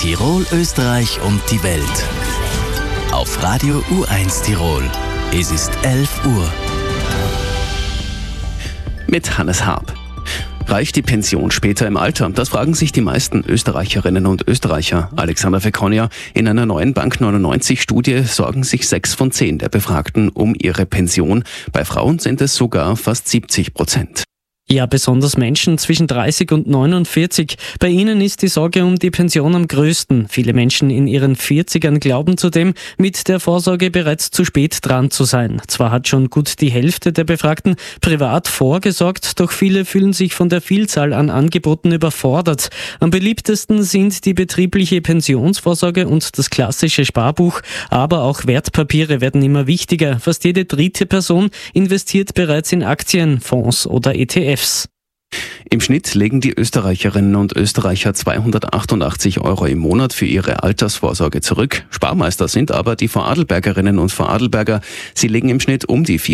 Tirol, Österreich und die Welt. Auf Radio U1 Tirol. Es ist 11 Uhr. Mit Hannes Haab. Reicht die Pension später im Alter? Das fragen sich die meisten Österreicherinnen und Österreicher. Alexander Fekonja, in einer neuen Bank99-Studie sorgen sich 6 von 10 der Befragten um ihre Pension. Bei Frauen sind es sogar fast 70%. Ja, besonders Menschen zwischen 30 und 49. Bei ihnen ist die Sorge um die Pension am größten. Viele Menschen in ihren 40ern glauben zudem, mit der Vorsorge bereits zu spät dran zu sein. Zwar hat schon gut die Hälfte der Befragten privat vorgesorgt, doch viele fühlen sich von der Vielzahl an Angeboten überfordert. Am beliebtesten sind die betriebliche Pensionsvorsorge und das klassische Sparbuch, aber auch Wertpapiere werden immer wichtiger. Fast jede dritte Person investiert bereits in Aktien, Fonds oder ETFs. Im Schnitt legen die Österreicherinnen und Österreicher 288 € im Monat für ihre Altersvorsorge zurück. Sparmeister sind aber die Vorarlbergerinnen und Vorarlberger. Sie legen im Schnitt um die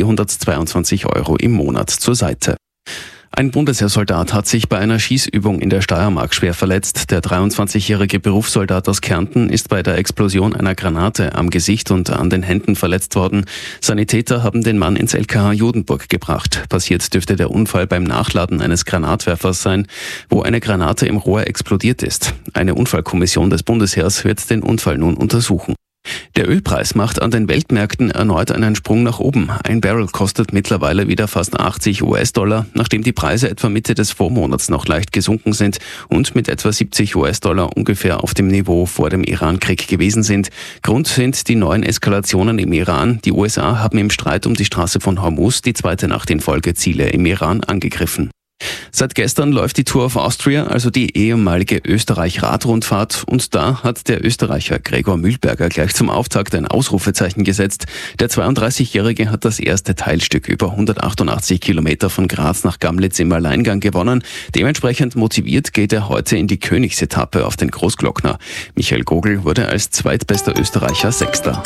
422 € im Monat zur Seite. Ein Bundesheersoldat hat sich bei einer Schießübung in der Steiermark schwer verletzt. Der 23-jährige Berufssoldat aus Kärnten ist bei der Explosion einer Granate am Gesicht und an den Händen verletzt worden. Sanitäter haben den Mann ins LKH Judenburg gebracht. Passiert dürfte der Unfall beim Nachladen eines Granatwerfers sein, wo eine Granate im Rohr explodiert ist. Eine Unfallkommission des Bundesheers wird den Unfall nun untersuchen. Der Ölpreis macht an den Weltmärkten erneut einen Sprung nach oben. Ein Barrel kostet mittlerweile wieder fast $80, nachdem die Preise etwa Mitte des Vormonats noch leicht gesunken sind und mit etwa $70 ungefähr auf dem Niveau vor dem Iran-Krieg gewesen sind. Grund sind die neuen Eskalationen im Iran. Die USA haben im Streit um die Straße von Hormuz die zweite Nacht in Folge Ziele im Iran angegriffen. Seit gestern läuft die Tour of Austria, also die ehemalige Österreich-Radrundfahrt, und da hat der Österreicher Gregor Mühlberger gleich zum Auftakt ein Ausrufezeichen gesetzt. Der 32-Jährige hat das erste Teilstück über 188 Kilometer von Graz nach Gamlitz im Alleingang gewonnen. Dementsprechend motiviert geht er heute in die Königsetappe auf den Großglockner. Michael Gogl wurde als zweitbester Österreicher Sechster.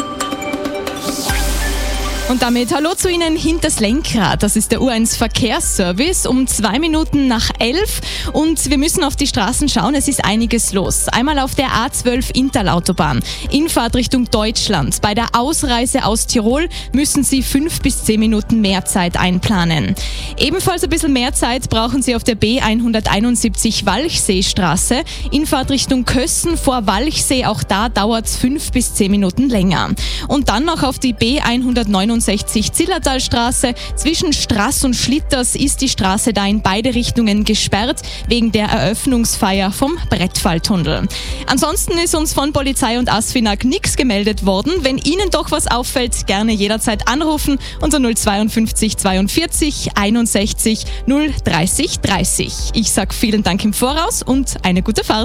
Und damit hallo zu Ihnen hinters Lenkrad. Das ist der U1 Verkehrsservice um 2 Minuten nach 11 und wir müssen auf die Straßen schauen. Es ist einiges los. Einmal auf der A12 Interlautobahn, Infahrt Richtung Deutschland. Bei der Ausreise aus Tirol müssen Sie 5 bis 10 Minuten mehr Zeit einplanen. Ebenfalls ein bisschen mehr Zeit brauchen Sie auf der B171 Walchseestraße, Infahrt Richtung Kössen vor Walchsee. Auch da dauert es 5 bis 10 Minuten länger. Und dann noch auf die B169 Zillertalstraße. Zwischen Straß und Schlitters ist die Straße da in beide Richtungen gesperrt, wegen der Eröffnungsfeier vom Brettfalltunnel. Ansonsten ist uns von Polizei und ASFINAG nichts gemeldet worden. Wenn Ihnen doch was auffällt, gerne jederzeit anrufen unter 052 42 61 030 30. Ich sage vielen Dank im Voraus und eine gute Fahrt.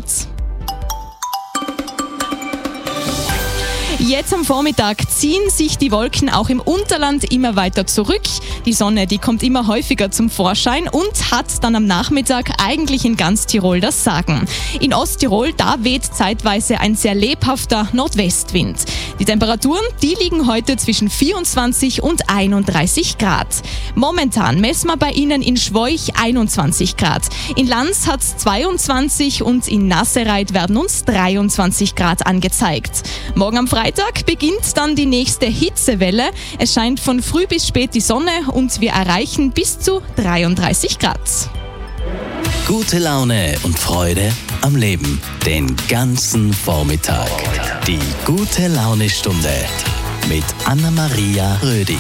Jetzt am Vormittag ziehen sich die Wolken auch im Unterland immer weiter zurück. Die Sonne, die kommt immer häufiger zum Vorschein und hat dann am Nachmittag eigentlich in ganz Tirol das Sagen. In Osttirol, da weht zeitweise ein sehr lebhafter Nordwestwind. Die Temperaturen, die liegen heute zwischen 24 und 31 Grad. Momentan messen wir bei Ihnen in Schwoich 21 Grad. In Lanz hat es 22 und in Nassereit werden uns 23 Grad angezeigt. Morgen am Freitag beginnt dann die nächste Hitzewelle. Es scheint von früh bis spät die Sonne und wir erreichen bis zu 33 Grad. Gute Laune und Freude am Leben. Den ganzen Vormittag. Die gute Laune-Stunde mit Anna-Maria Rödig.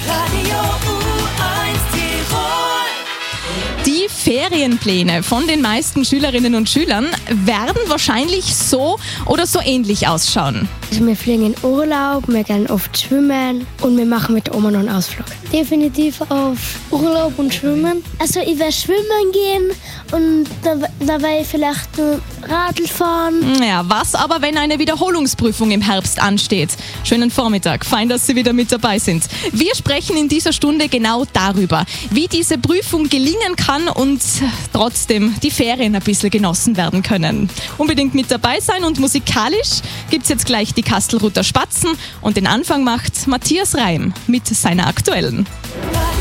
Die Ferienpläne von den meisten Schülerinnen und Schülern werden wahrscheinlich so oder so ähnlich ausschauen. Also wir fliegen in Urlaub, wir gehen oft schwimmen und wir machen mit Oma noch einen Ausflug. Definitiv auf Urlaub und Schwimmen. Also ich werde schwimmen gehen und dabei vielleicht Radl fahren. Ja, was aber, wenn eine Wiederholungsprüfung im Herbst ansteht? Schönen Vormittag, fein, dass Sie wieder mit dabei sind. Wir sprechen in dieser Stunde genau darüber, wie diese Prüfung gelingen kann und trotzdem die Ferien ein bisschen genossen werden können. Unbedingt mit dabei sein und musikalisch gibt's jetzt gleich die Kastelruther Spatzen und den Anfang macht Matthias Reim mit seiner aktuellen.